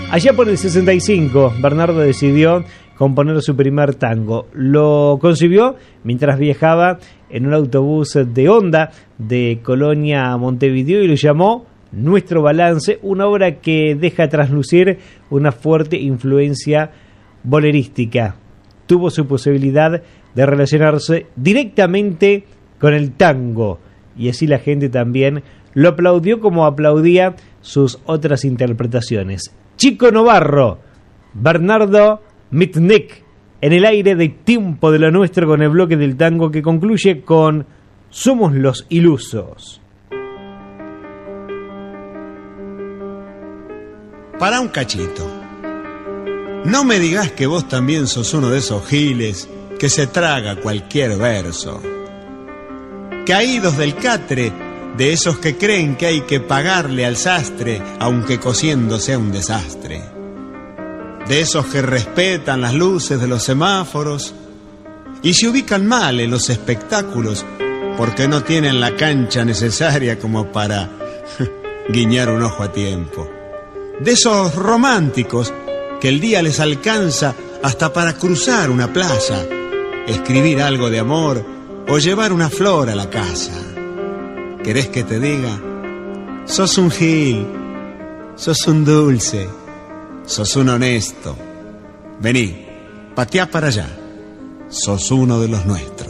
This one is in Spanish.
Allá por el 65, Bernardo decidió componer su primer tango. Lo concibió mientras viajaba en un autobús de Honda de Colonia a Montevideo y lo llamó Nuestro Balance, una obra que deja traslucir una fuerte influencia bolerística. Tuvo su posibilidad de relacionarse directamente con el tango y así la gente también lo aplaudió como aplaudía sus otras interpretaciones. Chico Novarro, Bernardo Mitnick, en el aire de Tiempo de lo Nuestro, con el bloque del tango que concluye con Somos los Ilusos. Para un cachito. No me digas que vos también sos uno de esos giles que se traga cualquier verso. Caídos del catre, de esos que creen que hay que pagarle al sastre, aunque cosiendo sea un desastre. De esos que respetan las luces de los semáforos y se ubican mal en los espectáculos porque no tienen la cancha necesaria como para guiñar un ojo a tiempo. De esos románticos que el día les alcanza hasta para cruzar una plaza, escribir algo de amor o llevar una flor a la casa. ¿Querés que te diga? Sos un gil, sos un dulce, sos un honesto. Vení, pateá para allá. Sos uno de los nuestros.